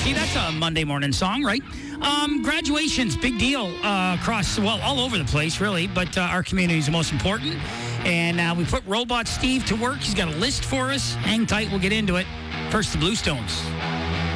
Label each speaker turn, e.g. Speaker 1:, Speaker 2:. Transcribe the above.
Speaker 1: See, that's a Monday morning song, right? Graduations, big deal across, well, all over the place, really, but our community is the most important. And we put Robot Steve to work. He's got a list for us. Hang tight, we'll get into it. First, the Bluestones.